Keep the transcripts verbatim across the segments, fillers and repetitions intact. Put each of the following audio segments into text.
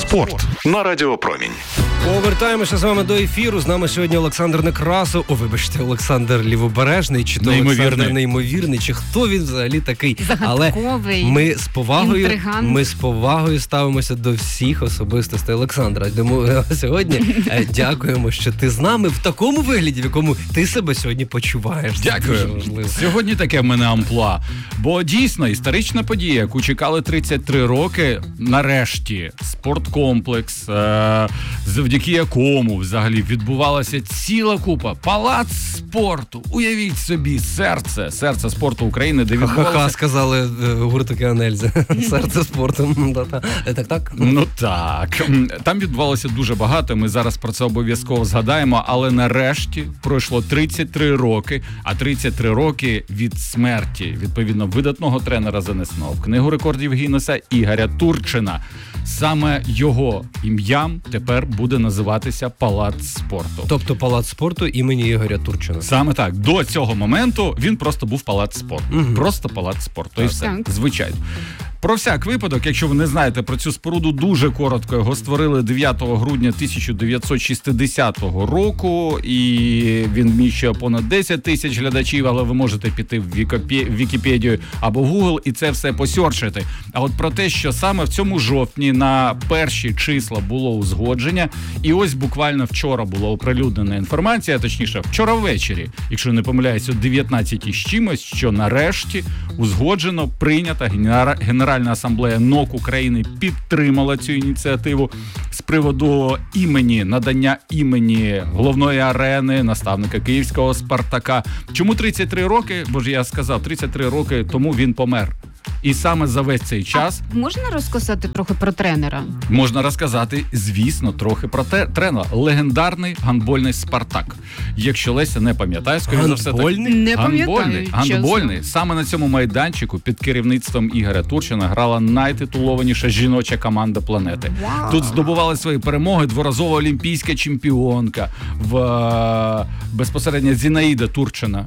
Спорт на Радіо Промінь. Повертаємося з вами до ефіру. З нами сьогодні Олександр Некрасов. О, вибачте, Олександр Лівобережний, чи то Олександр Неймовірний, чи хто він взагалі такий. Загадковий, але ми з повагою, інтригант. ми з повагою ставимося до всіх особистостей Олександра. Тому сьогодні дякуємо, що ти з нами в такому вигляді, в якому ти себе сьогодні почуваєш. Дякую. Сьогодні таке в мене амплуа. Бо дійсно історична подія, яку чекали тридцять три роки, нарешті спорткомплекс, е- завдяки якому взагалі відбувалася ціла купа. Палац спорту. Уявіть собі, серце, серце спорту України, де відбувалося... Ха-ха-ха, сказали гурт Океанельза. Серце спорту. Так, так? Ну так. Там відбувалося дуже багато, ми зараз про це обов'язково згадаємо, але нарешті пройшло тридцять три роки, а тридцять три роки від смерті, відповідно, видатного тренера занесено в Книгу рекордів Гіннеса Ігоря Турчина. Саме його ім'ям тепер буде називатися Палац спорту. Тобто Палац спорту імені Ігоря Турчина. Саме так. До цього моменту він просто був Палац спорту. Угу. Просто Палац спорту. Так. І все. Так. Звичайно. Про всяк випадок, якщо ви не знаєте про цю споруду, дуже коротко, його створили дев'ятого грудня тисяча дев'ятсот шістдесятого року, і він вміщує понад десять тисяч глядачів, але ви можете піти в Вікіпедію або в Google і це все посьорчити. А от про те, що саме в цьому жовтні на перші числа було узгодження, і ось буквально вчора була оприлюднена інформація, точніше, вчора ввечері, якщо не помиляюсь, о дев'ятнадцятій з чимось, що нарешті узгоджено, прийнята генеральна Генеральна асамблея НОК України підтримала цю ініціативу з приводу імені, надання імені головної арени, наставника київського «Спартака». Чому тридцять три роки? Бо ж я сказав, тридцять три роки тому він помер. І саме за весь цей час... А можна розказати трохи про тренера? Можна розказати, звісно, трохи про те, тренера. Легендарний гандбольний «Спартак». Якщо Леся не пам'ятає, скоріше за все... Гандбольний? Не пам'ятаю. Гандбольний. Саме на цьому майданчику під керівництвом Ігоря Турчина грала найтитулованіша жіноча команда планети. Wow. Тут здобували свої перемоги дворазова олімпійська чемпіонка в безпосередньо Зінаїда Турчина.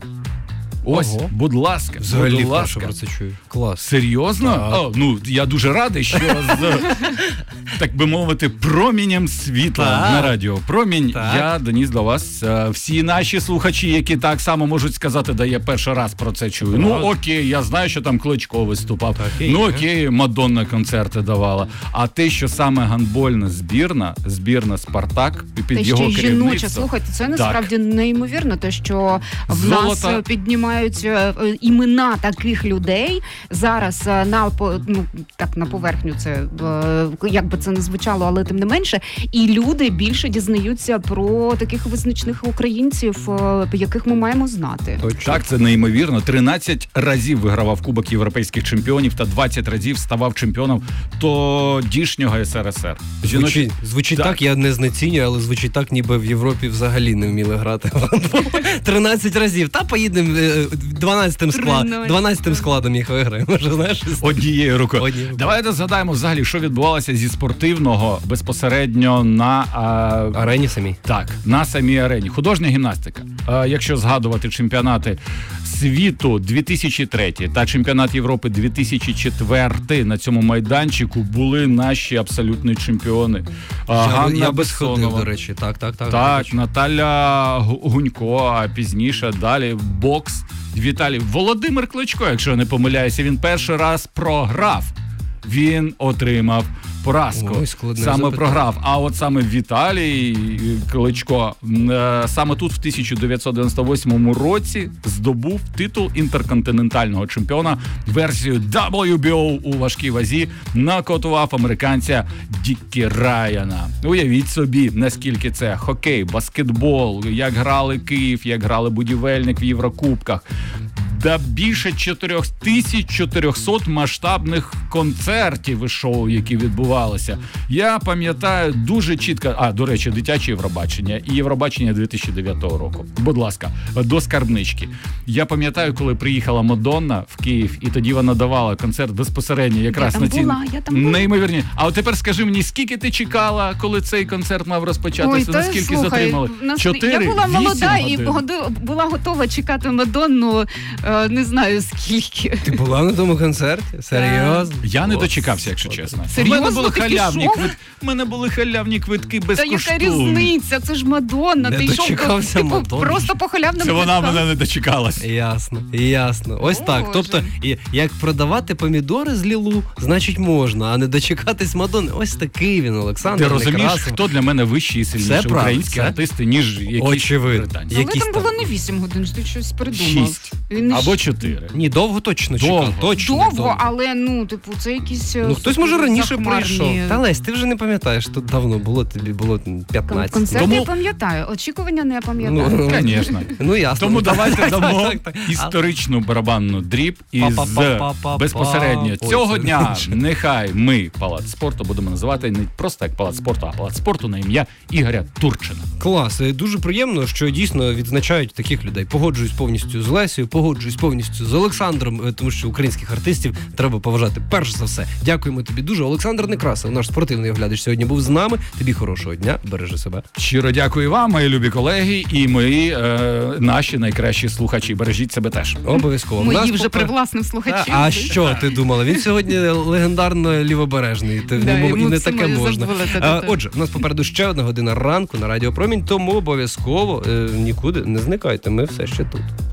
Ось, Ого. будь ласка, взагалі будь ласка. про це чую. Клас. Серйозно? О, ну, я дуже радий, що з, так би мовити, промінням світла так. на радіо Промінь так. я доніс до вас а, всі наші слухачі, які так само можуть сказати, да я перший раз про це чую. Так. Ну окей, я знаю, що там Кличко виступав. Так, ну окей, Мадонна концерти давала. А те, що саме гандбольна збірна, збірна «Спартак», під те, його керівництвом. Жіноча, слухайте, це насправді так. неймовірно, те, що в Золота... нас піднімають імена таких людей зараз на ну так на поверхню, це як би це не звучало, але тим не менше, і люди більше дізнаються про таких визначних українців, яких ми маємо знати. Точно. Так, це неймовірно. тринадцять разів вигравав Кубок європейських чемпіонів та двадцять разів ставав чемпіоном тодішнього ес ер ес ер. Звучить, звучить так. так, я не знецінюю, але звучить так, ніби в Європі взагалі не вміли грати. тринадцять разів. Та поїдемо дванадцятим складом. дванадцятим складом їх виграємо, може, знаєш? Однією рукою. Однією. Давайте згадаємо взагалі, що відбувалося зі спортивного безпосередньо на а... арені самій. Так, на самій арені. Художня гімнастика. А, якщо згадувати чемпіонати світу дві тисячі третій та чемпіонат Європи дві тисячі четвертий, на цьому майданчику були наші абсолютні чемпіони. Я, Ганна я би сходив, до речі. Так, так, так. Так, Наталя Гунько, а пізніше далі бокс. Віталій Володимир Кличко, якщо я не помиляюся, він перший раз програв. Він отримав поразку. Ой, саме запитання. Програв. А от саме Віталій Кличко саме тут в тисяча дев'ятсот дев'яносто восьмому році здобув титул інтерконтинентального чемпіона, версію дабл ю бі о у важкій вазі, нокаутував американця Дікі Райана. Уявіть собі, наскільки це хокей, баскетбол, як грали Київ, як грали Будівельник в Єврокубках. Да більше чотири тисячі чотириста масштабних концертів і шоу, які відбувалися. Я пам'ятаю дуже чітко, а, до речі, дитяче Євробачення і Євробачення дві тисячі дев'ятого року. Будь ласка, до скарбнички. Я пам'ятаю, коли приїхала Мадонна в Київ, і тоді вона давала концерт безпосередньо якраз на ці неймовірні. А от тепер скажи мені, скільки ти чекала, коли цей концерт мав розпочатися? Ой, наскільки слухай, затримали? Нас... Чотири, я була молода годин. І була готова чекати Мадонну не знаю скільки. Ти була на тому концерті? Серйозно? Я не дочекався, якщо чесно. Серйозно? У мене були Ти халявні пішов? квитки. У мене були халявні квитки безкоштовні. Та яка різниця? Це ж Мадонна. Не Ти йшов дочекався типу, Мадонни. просто по халявним Це вона квиткам. мене не дочекалась. Ясно, ясно. Ось Боже. так. Тобто, і- як продавати помідори з Лілу, значить можна, а не дочекатись Мадонни. Ось такий він, Олександр Ти розумієш, Некрасов. хто для мене вищий і Все сильніший правильно, українські це артисти, ніж якісь очевидно. британські? Але Якісь там там. було не вісім годин, що ти щось придумав. Шість. Він не Або щ- чотири. Ні, довго точно Довго. чекав. Точно Довго, але ну, типу, це якісь. Ну, хтось може раніше захмарні- прийшов. Та Лесь, ти вже не пам'ятаєш, тут давно було, тобі було п'ятнадцять. Концерт Тому- я пам'ятаю, очікування не пам'ятаю. Ну, Звісно. Ну, ясно. Тому Ну, так, давайте так, дамо так, так. історичну барабанну дріб із Па-па-па-па-па. безпосередньо Ой, цього це дня. інше. Нехай ми Палац спорту будемо називати не просто як Палац спорту, а Палац спорту на ім'я Ігоря Турчина. Клас, і дуже приємно, що дійсно відзначають таких людей. Погоджуюсь повністю з Лесею, погоджуюсь повністю з Олександром, е, тому що українських артистів треба поважати перш за все. Дякуємо тобі дуже. Олександр Некрасов, наш спортивний оглядач, сьогодні був з нами. Тобі хорошого дня, бережи себе. Щиро дякую вам, мої любі колеги, і мої е, наші найкращі слухачі. Бережіть себе теж. Обов'язково. Мої Нас вже попер- привласнив Та, слухачів. А що ти думала? Він сьогодні легендарно лівобережний. Ти Да, не, йому і не це таке ми можна. забули, А, та-та-та. отже, у нас попереду ще одна година ранку на Радіо Промінь, тому обов'язково е, нікуди не зникайте. Ми все ще тут.